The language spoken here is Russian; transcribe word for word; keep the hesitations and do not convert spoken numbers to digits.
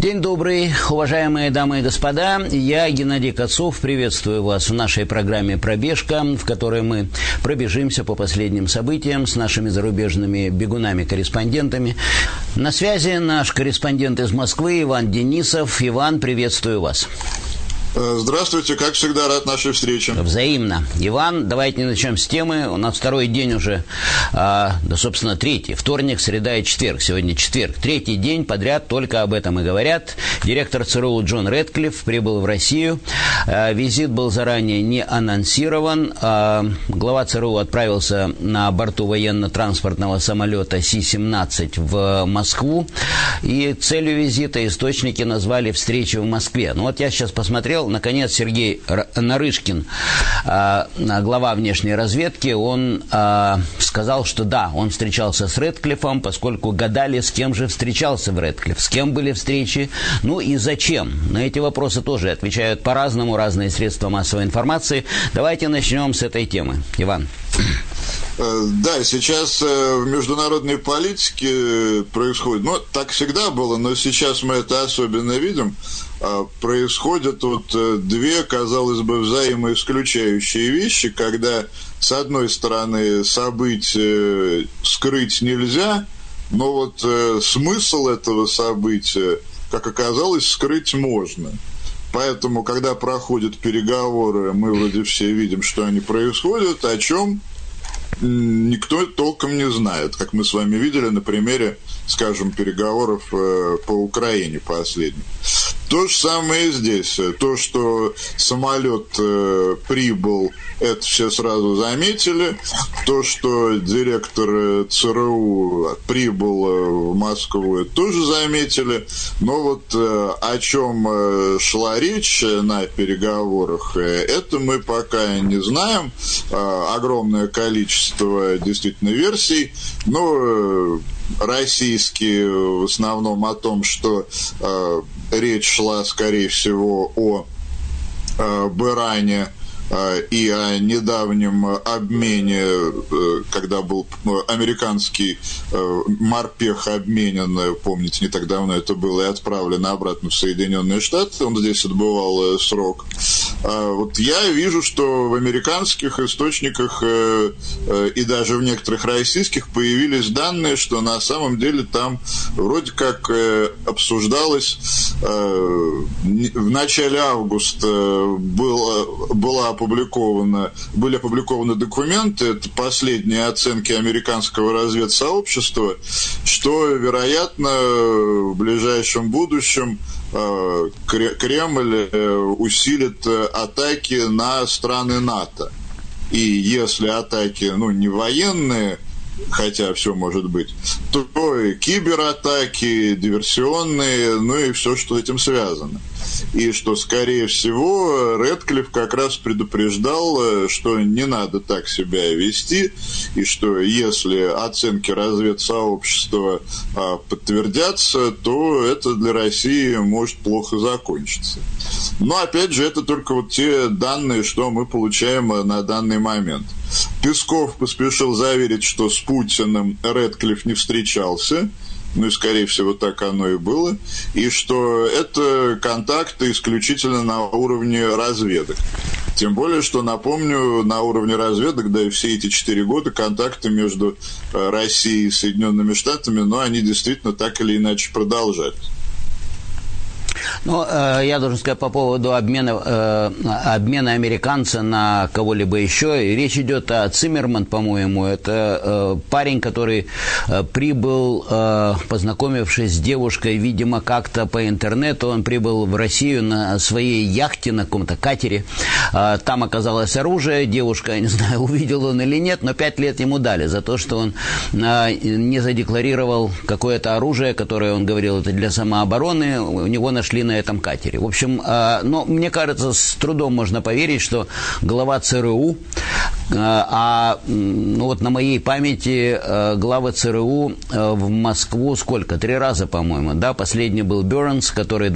День добрый, уважаемые дамы и господа. Я, Геннадий Кацов, приветствую вас в нашей программе «Пробежка», в которой мы пробежимся по последним событиям с нашими зарубежными бегунами-корреспондентами. На связи наш корреспондент из Москвы Иван Денисов. Иван, приветствую вас. Здравствуйте, как всегда, рад нашей встрече. Взаимно. Иван, давайте начнем с темы. У нас второй день уже, а, да, собственно, третий. Вторник, среда и четверг. Сегодня четверг. Третий день подряд только об этом и говорят. Директор ЦРУ Джон Рэдклифф прибыл в Россию. А, визит был заранее не анонсирован. А, глава ЦРУ отправился на борту военно-транспортного самолета Си семнадцать в Москву. И целью визита источники назвали встречу в Москве. Ну вот я сейчас посмотрел. Наконец, Сергей Нарышкин, глава внешней разведки, он сказал, что да, он встречался с Рэдклиффом, поскольку гадали, с кем же встречался Рэдклифф, с кем были встречи, ну и зачем. На эти вопросы тоже отвечают по-разному разные средства массовой информации. Давайте начнем с этой темы. Иван. Да, сейчас в международной политике происходит, ну, так всегда было, но сейчас мы это особенно видим, происходят вот две, казалось бы, взаимоисключающие вещи, когда, с одной стороны, события скрыть нельзя, но вот смысл этого события, как оказалось, скрыть можно. Поэтому, когда проходят переговоры, мы вроде все видим, что они происходят, о чем никто толком не знает, как мы с вами видели на примере, скажем, переговоров по Украине последних. То же самое и здесь. То, что самолет прибыл, это все сразу заметили. То, что директор ЦРУ прибыл в Москву, это тоже заметили. Но вот о чем шла речь на переговорах, это мы пока не знаем. Огромное количество действительно версий, но российские в основном о том, что э, речь шла, скорее всего, о э, Иране э, и о недавнем обмене, э, когда был американский э, морпех обменен, помните, не так давно это было, и отправлен обратно в Соединенные Штаты, он здесь отбывал э, срок. А вот я вижу, что в американских источниках э, э, и даже в некоторых российских появились данные, что на самом деле там вроде как э, обсуждалось э, в начале августа было, была опубликована, были опубликованы документы, это последние оценки американского разведсообщества, что, вероятно, в ближайшем будущем Кремль усилит атаки на страны НАТО. И если атаки, ну, не военные, хотя все может быть, то и кибератаки, диверсионные, ну и все, что с этим связано. И что, скорее всего, Рэдклифф как раз предупреждал, что не надо так себя вести, и что если оценки разведсообщества а, подтвердятся, то это для России может плохо закончиться. Но, опять же, это только вот те данные, что мы получаем на данный момент. Песков поспешил заверить, что с Путиным Рэдклифф не встречался, ну и, скорее всего, так оно и было, и что это контакты исключительно на уровне разведок. Тем более, что, напомню, на уровне разведок, да и все эти четыре года контакты между Россией и Соединенными Штатами, ну, они действительно так или иначе продолжались. Ну, э, я должен сказать по поводу обмена, э, обмена американца на кого-либо еще. И речь идет о Циммерман, по-моему. Это э, парень, который э, прибыл, э, познакомившись с девушкой, видимо, как-то по интернету. Он прибыл в Россию на своей яхте, на каком-то катере. Э, там оказалось оружие. Девушка, я не знаю, увидел он или нет, но пять лет ему дали за то, что он э, не задекларировал какое-то оружие, которое, он говорил, это для самообороны. У него нашли на этом катере. В общем, э, но мне кажется, с трудом можно поверить, что глава ЦРУ, э, а ну, вот на моей памяти э, главы ЦРУ э, в Москву сколько? Три раза, по-моему, да? Последний был Бернс, который